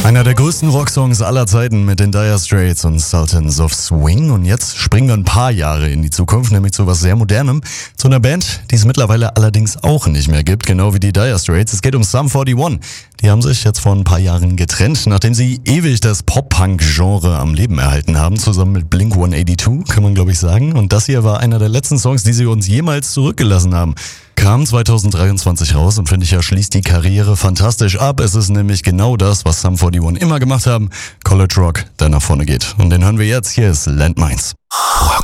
Einer der größten Rocksongs aller Zeiten mit den Dire Straits und Sultans of Swing. Und jetzt springen wir ein paar Jahre in die Zukunft, nämlich zu was sehr Modernem. Zu einer Band, die es mittlerweile allerdings auch nicht mehr gibt, genau wie die Dire Straits. Es geht um Sum 41. Die haben sich jetzt vor ein paar Jahren getrennt, nachdem sie ewig das Pop-Punk-Genre am Leben erhalten haben, zusammen mit Blink-182, kann man glaube ich sagen. Und das hier war einer der letzten Songs, die sie uns jemals zurückgelassen haben. Kam 2023 raus und finde ich ja, schließt die Karriere fantastisch ab. Es ist nämlich genau das, was Sum 41 immer gemacht haben. College Rock, der nach vorne geht. Und den hören wir jetzt. Hier ist Landmines.